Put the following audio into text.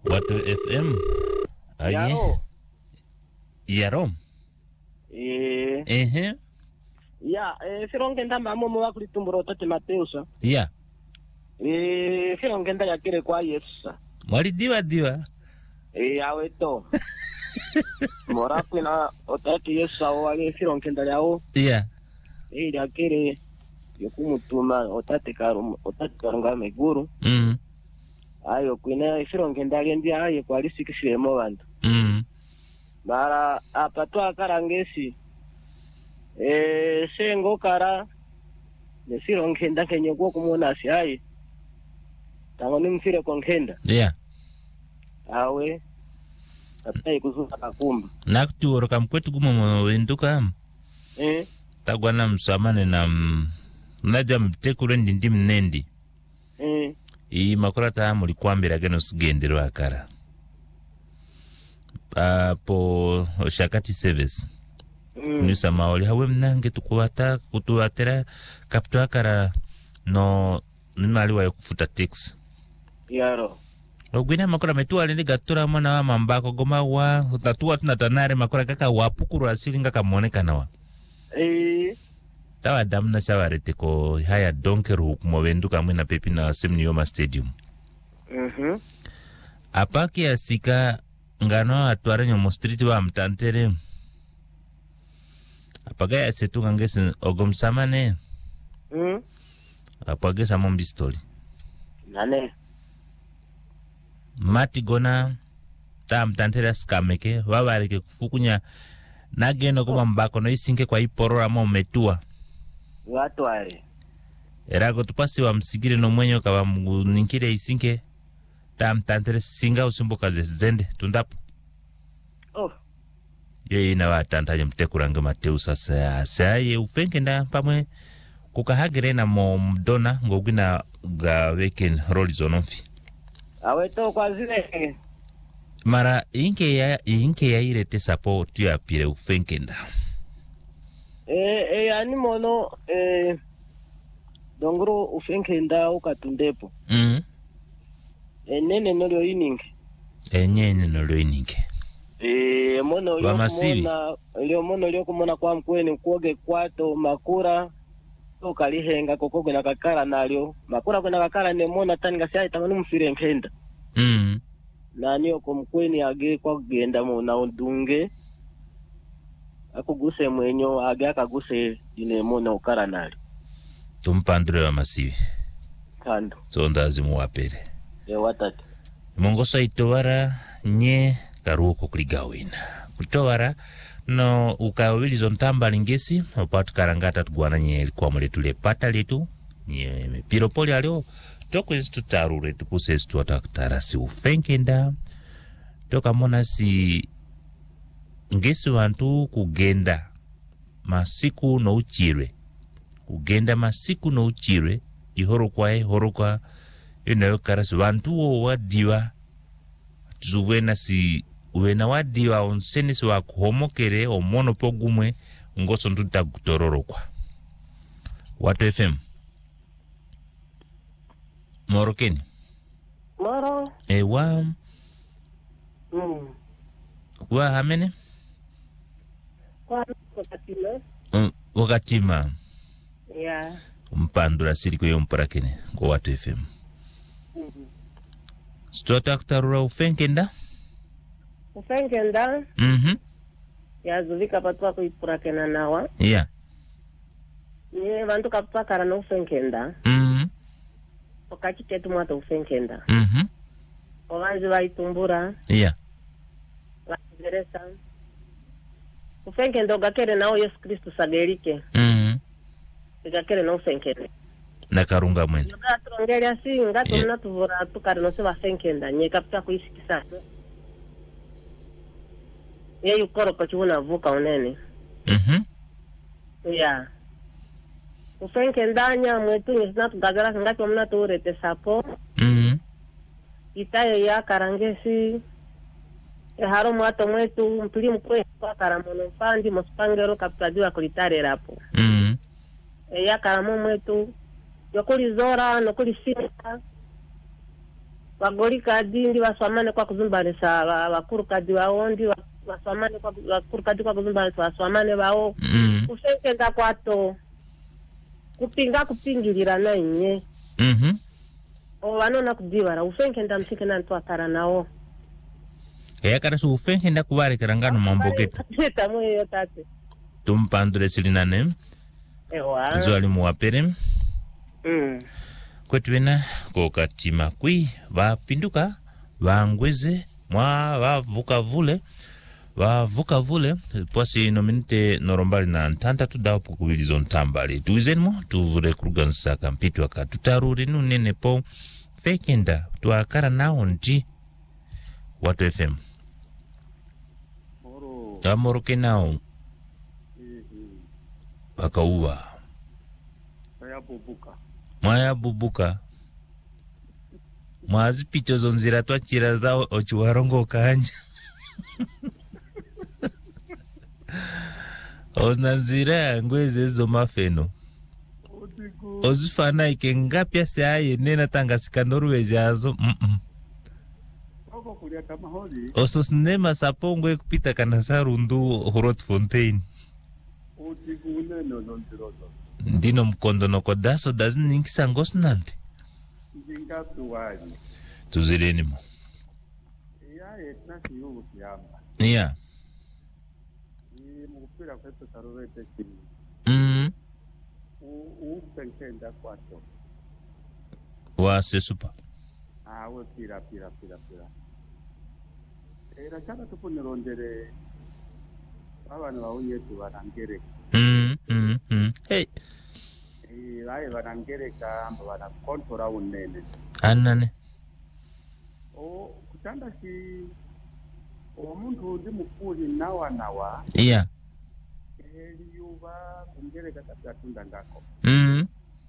Watu FM. Aye. Yaro. Ya, Fironge mamo wakuli tumburo tate Mateusa. Ya. Fironge ya kire kwa Yesu. Mwali diwa. Awe to. Morapu na otati Yesu wale Fironge yao. Ya. Ya kire yokumutuma otati karunga meguru. Ayo kwina Fironge ndi aye kwa lisikishire mo bantu. Mara apatwa karangesi. Sengo kara nesiro nkenda kenye kwa kumona siai tango nimfire kwa nkenda awe atai kuzuka kakumba nakuturo kamkwetu gumo wenduka tagwana msamane na najwa mtekure ndi mnendi iyi makora ta muri kwambira geno sigendero akara po shakati service Nusa maoli hawe mnange kutuatera kapto akara no nimali wa kufuta tax yaro ogwina makora metua lindi gatura mwana wa mambako goma wa utatua tunatanare makora kaka wapukuru asilinga kamonekana wa tawa damna shawarete ko haya donkeru kumovenduka mwina pepi na semni yoma stadium apaki asika ngano atuare nyomo street wa mtantere apagaya setunga ngesi ogomsamane apagesa mombi story nane mati gona tam tantera skameke wabareke kufukunya nageno kuma mbako no isinke kwa iporora mo metua watu wale erago tupasi wa msigire no mwenyo kaba ninkire isinke tam tantera singa usumbuka zende tundapo ye ina watantanya mtekuranga Mateusa sasa ye ufenkenda pamwe kukahagire na mdona ngogina ga weekend roli zononfi aweto kwa zile mara inke ya irete support ya pire ufenkenda ani mono dongro ufenkenda ukatundepo nene nolyo ininge enyene nolyo ininge mono lyo kumona kwa mkweni kuoge kwato makura ukalihenga kokogwe na kakara nalyo makura kwena kakara nemona tanga sai tamanu mfire nkenda naniyo ko mkweni age kwa kugenda mona undunge akuguse mwenyo age akaguse ine mona ukara nalyo tumpandure wa masivi kando so ndazi muwapere watatu mongoso itowara nye karuko kuligawina kutowara no ukawilizo ntamba lingesi opatu karangata tugwana nye likuwa mletule pata letu nye piropoli alio toko isi tutarure tupuse isi tuwatakutara si ufenkenda toka mona si ngesi wantu kugenda masiku no uchire kugenda masiku no uchire ihorokwa inayo karasi wantu wo wadiwa tuzuwena si wena wadiwa onseni si wakuhomokere omono pogumwe ngoso ntuta kutororokwa Watu FM Morokeni Moro wa hamene wakatima mpandura siriko yo mparakene kwa Watu FM Stota kutarura ufenkenda yazuvika patwa kuipurakena nawa ye vantu kapakara no ufenkenda okachitetu mwata ufenkenda ovanzi vaitumbura vageresa ufenkenda ogakere nao Yesu Kristu sagerike igakere no ufenkende nakarunga mwene ngatongelia si ngato mnatuvura tukari no se vafenkenda nye kapita kuisikisa ye yukoro kwa chuna vuka unene ufenkendanya mwetu nisnatu gagara ngati mnatu urete sapo itayo ya karangesi haro mwato mwetu mpili mkwe kwa karamono mpandi mospangero kapitadiwa kulitare rapo ya karamo mwetu yokuli zora nokuli sita Wagoli kadi ndi waswamane kwa kuzumbalisa wakuru kadi waondi waswamane kwa wakuru kadi kwa kuzumbalisa waswamane wao. Ufenkenda kwato kupingilira na inye. Wanona kudiwara ufenkenda mshikena ntwatara nao. Yakara su ufenkenda kubarekera ngano mambogetu. Tamuyo tate. Tumpandure silinane. Ewa. Zwali muwapere. Kwetu wena kokatima kui vapinduka vangweze mwa vavuka vule pwasi nominite norombali na ntanta tudawa pukubilizo ntambali tuizenmo tuvure kurugansa kampitu waka tutaruri nunene po fekenda tuakara nao nji Watu FM Amoroke nao wakauwa Mwaya bubuka Mwazi picho zonzira twachira zao ochuwarongo kanja Oznanzira ngweze zo mafeno Ozufana ike ngapya siaye nena tangasika Norwezi azo Ososnema sapongwe kupita kanasarundu Horot Fontaine Ndino mkondo noko daso dazi ninkisa ngosnande Tuzireni mo Yeah Wase super pira era chana tupunirondere abana bawuyetu barangere hey bae barangereka amba bana kontora unene anane kutanda si omuntu ndi mukuri nawa yeah yuba kungereka tatunda ngako